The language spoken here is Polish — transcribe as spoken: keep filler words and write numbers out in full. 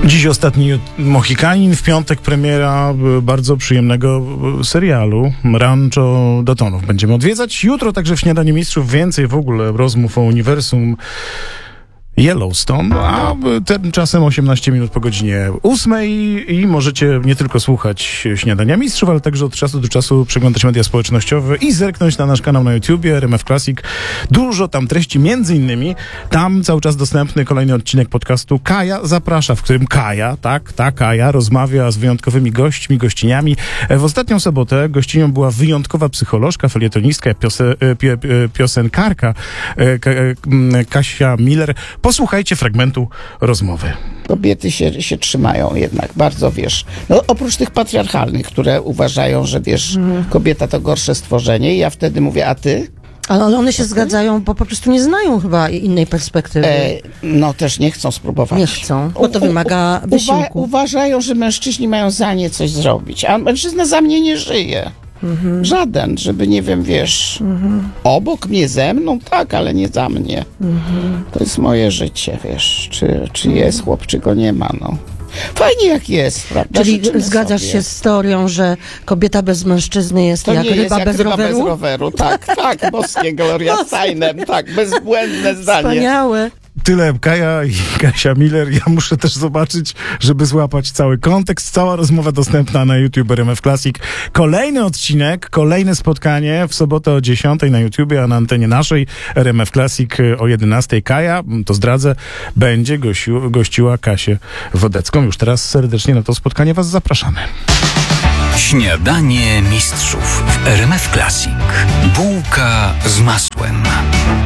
Dziś ostatni Mohikanin, w piątek premiera bardzo przyjemnego serialu Rancho Dotonów. Będziemy odwiedzać jutro także w Śniadaniu Mistrzów więcej w ogóle rozmów o uniwersum Yellowstone, a tymczasem osiemnaście minut po godzinie ósmej i możecie nie tylko słuchać Śniadania Mistrzów, ale także od czasu do czasu przeglądać media społecznościowe i zerknąć na nasz kanał na YouTubie, R M F Classic. Dużo tam treści, między innymi tam cały czas dostępny kolejny odcinek podcastu Kaja Zaprasza, w którym Kaja, tak, ta Kaja rozmawia z wyjątkowymi gośćmi, gościniami. W ostatnią sobotę gościnią była wyjątkowa psycholożka, felietonistka, piose, pio, piosenkarka Kasia Miller. Posłuchajcie fragmentu rozmowy. Kobiety się, się trzymają jednak bardzo, wiesz, no oprócz tych patriarchalnych, które uważają, że wiesz, mhm. kobieta to gorsze stworzenie i ja wtedy mówię, a ty? Ale one się zgadzają, bo po prostu nie znają chyba innej perspektywy. E, no też nie chcą spróbować. Nie chcą, bo to wymaga u, u, wysiłku. Uwa- uważają, że mężczyźni mają za nie coś zrobić, a mężczyzna za mnie nie żyje. Mhm. Żaden, żeby, nie wiem, wiesz, mhm. obok mnie, ze mną, tak, ale nie za mnie. Mhm. To jest moje życie, wiesz, czy, czy jest chłop, czy go nie ma, no. Fajnie jak jest, prawda? Czyli Życzymy zgadzasz sobie. się z teorią, że kobieta bez mężczyzny jest to jak nie ryba, jest jak bez, ryba roweru? bez roweru? Tak, tak, boskie Gloria Steinem, tak, bezbłędne zdanie. Wspaniałe. Tyle Kaja i Kasia Miller. Ja muszę też zobaczyć, żeby złapać cały kontekst. Cała rozmowa dostępna na YouTube R M F Classic. Kolejny odcinek, kolejne spotkanie w sobotę o dziesiątej na YouTubie, a na antenie naszej R M F Classic o jedenastej. Kaja, to zdradzę, będzie gościu, gościła Kasię Wodecką. Już teraz serdecznie na to spotkanie was zapraszamy. Śniadanie Mistrzów w R M F Classic. Bułka z masłem.